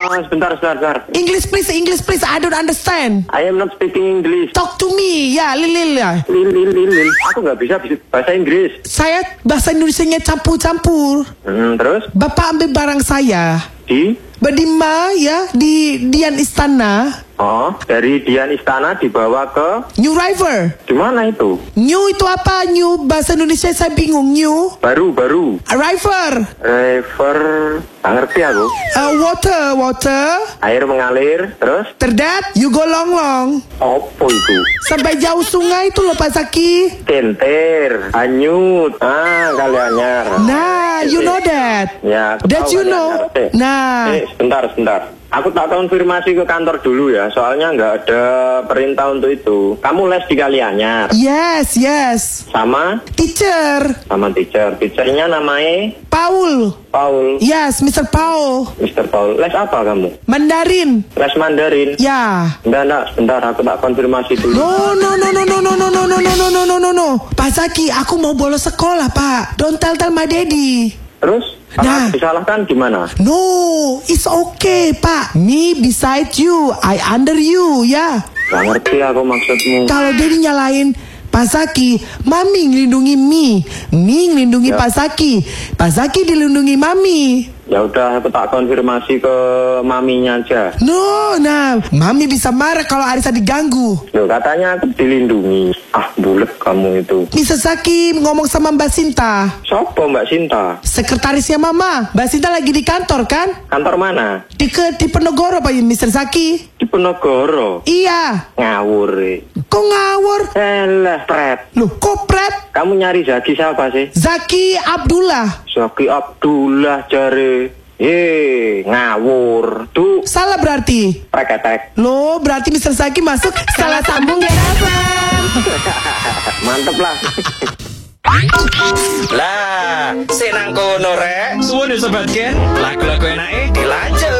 sebentar. English please, I don't understand. I am not speaking English. Talk to me, ya Lil. Lil. Aku nggak bisa bahasa Inggris. Saya bahasa Indonesianya campur-campur. Terus? Bapak ambil barang saya. Di? Bedima ya, di Dian Istana. Oh, dari Dian Istana dibawa ke New River. di mana itu? New itu apa? New bahasa Indonesia saya bingung. New. Baru. River. Nggak ngerti aku. Water. Air mengalir, terus? Terdat, you go long. Apa itu? Sampai jauh sungai itu loh Pak Zaki. Kentir, hanyut, kali anyar. Nah, you know that. Ya, aku That tahu you Kali know. Anyar. Nah. Sebentar. Aku tak konfirmasi ke kantor dulu ya, soalnya nggak ada perintah untuk itu. Kamu les di Kali Anyar? Yes. Sama Teacher. Teachernya namanya? Paul. Yes, Mr. Paul. Mr. Paul. Les apa kamu? Mandarin. Les Mandarin? Ya. Enggak, sebentar, aku tak konfirmasi dulu. No. Pak Zaki, aku mau bolos sekolah, Pak. Don't tell my daddy. Terus? Nah. Disalahkan gimana? No, it's okay, Pak. Me beside you, I under you, ya. Gak ngerti aku maksudmu. Kalau daddy nyalain Pak Zaki, Mami ngelindungi Mi ngelindungi Ya. Pak Zaki dilindungi Mami. Ya udah, aku tak konfirmasi ke maminya aja. No, nah, Mami bisa marah kalau Arisa diganggu. Loh, katanya aku dilindungi. Bulet kamu itu. Mr. Zaki ngomong sama Mbak Sinta. Sopo Mbak Sinta? Sekretarisnya Mama. Mbak Sinta lagi di kantor kan? Kantor mana? Di Penogoro Pak Mr. Zaki. Di Penogoro. Iya. Ngawur. Kok ngawur? Elah, pret. Loh, kok pret? Kamu nyari Zaki siapa sih? Zaki Abdullah. Zaki Abdullah jare. Ngawur. Tuh, Salah berarti. preketek. Loh, berarti Mr. Zaki masuk salah sambung ya, Mantep lah. Lah, senang kono rek. Suwun ya sobat Gen. Lagu-lagu enake dilanjut.